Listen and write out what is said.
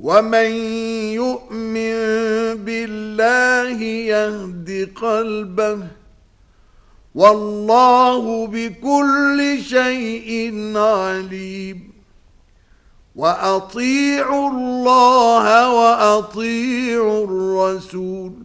ومن يؤمن بالله يهد قلبه والله بكل شيء عليم وأطيعوا الله وأطيعوا الرسول